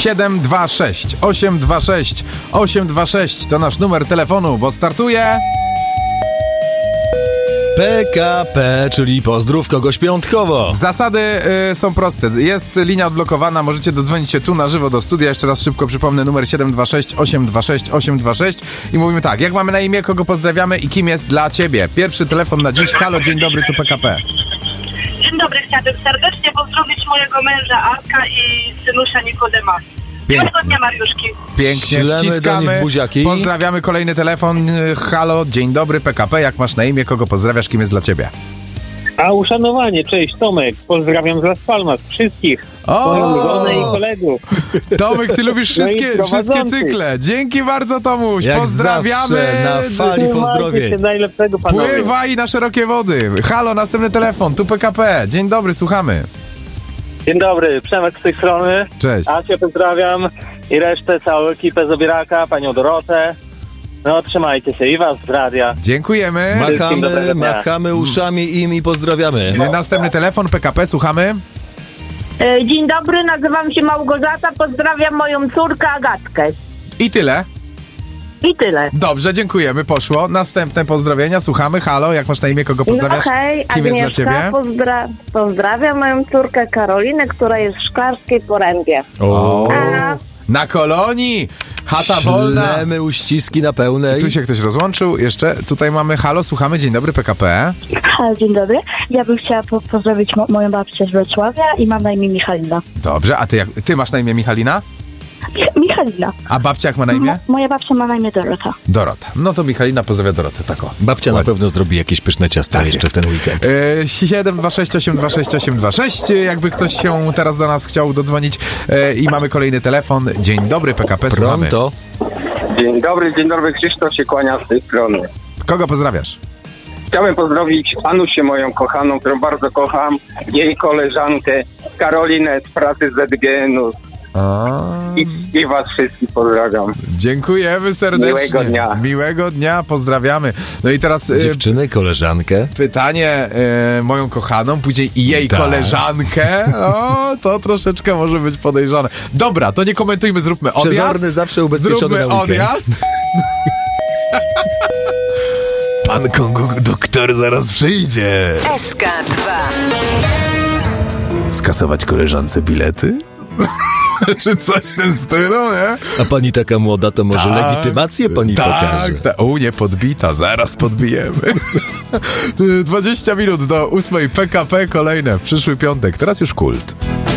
726 826 826 to nasz numer telefonu, bo startuje... PKP, czyli pozdrów kogoś piątkowo. Zasady są proste. Jest linia odblokowana, możecie dodzwonić się tu na żywo do studia. Jeszcze raz szybko przypomnę numer 726 826 826 i mówimy tak, jak mamy na imię, kogo pozdrawiamy i kim jest dla ciebie. Pierwszy telefon na dziś. Halo, dzień dobry, tu PKP. Dzień dobry, chciałabym serdecznie pozdrowić mojego męża Arka i synusia Nikodema. Miłego dnia, Mariuszki. Pięknie, Ślemy do ściskamy. nich buziaki. Pozdrawiamy, kolejny telefon. Halo, dzień dobry, PKP. Jak masz na imię, kogo pozdrawiasz, kim jest dla ciebie? A uszanowanie, cześć Tomek, pozdrawiam z Las Palmas wszystkich, moją żonę i kolegów. Tomek, ty lubisz wszystkie cykle. Dzięki bardzo, Tomuś. Jak pozdrawiamy. zawsze, na fali pozdrowień. Najlepszego, panowie. Pływaj na szerokie wody. Halo, następny telefon, tu PKP. Dzień dobry, słuchamy. Dzień dobry, Przemek z tej strony. Cześć. Cię pozdrawiam i resztę, całą ekipę z Obieraka, panią Dorotę. No, trzymajcie się i was z radia. Dziękujemy. Machamy uszami im i pozdrawiamy. Następny telefon, PKP, słuchamy. Dzień dobry, nazywam się Małgorzata, pozdrawiam moją córkę Agatkę. I tyle. I tyle. Dobrze, dziękujemy, poszło. Następne pozdrowienia, słuchamy. Halo, jak masz na imię, kogo pozdrawiasz? Hej, kim jest dla ciebie? Pozdrawiam moją córkę Karolinę, która jest w Szklarskiej Porębie. O, na kolonii! Chata wolna. Ślemy uściski na pełnej. Tu się ktoś rozłączył. Jeszcze tutaj mamy halo, słuchamy. Dzień dobry, PKP. Halo, dzień dobry. Ja bym chciała pozdrowić moją babcię z Wrocławia i mam na imię Michalina. Dobrze, a ty masz na imię Michalina? Michalina. A babcia jak ma na imię? Moja babcia ma na imię Dorota. Dorota. No to Michalina pozdrawia Dorotę. Tako. Babcia na pewno zrobi jakieś pyszne ciasta jeszcze w ten weekend. 726 826 826. Jakby ktoś się teraz do nas chciał dodzwonić i mamy kolejny telefon. Dzień dobry, PKP, słuchamy. Pronto. Dzień dobry, Krzysztof się kłania z tej strony. Kogo pozdrawiasz? Chciałem pozdrowić Anusię, moją kochaną, którą bardzo kocham, jej koleżankę Karolinę z pracy ZGN-u. I was wszystkich pozdrawiam. Dziękujemy serdecznie. Miłego dnia, pozdrawiamy. No i teraz dziewczynę, koleżankę. Pytanie, moją kochaną, później i jej koleżankę. O, to troszeczkę może być podejrzane. Dobra, to nie komentujmy, zróbmy odjazd. Przezorny zawsze ubezpieczony zróbmy na weekend. Odjazd. Pan doktor zaraz przyjdzie. SK2. Skasować koleżance bilety? Czy coś w tym stylu, nie? A pani taka młoda, to może legitymację pani pokaże? Tak. Nie podbita, zaraz podbijemy. 20 minut do 8 PKP, kolejne w przyszły piątek. Teraz już kult.